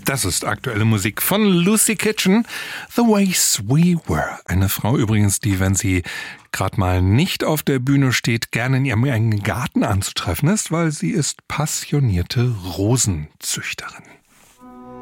Das ist aktuelle Musik von Lucy Kitchen, The Ways We Were. Eine Frau übrigens, die, wenn sie gerade mal nicht auf der Bühne steht, gerne in ihrem eigenen Garten anzutreffen ist, weil sie ist passionierte Rosenzüchterin.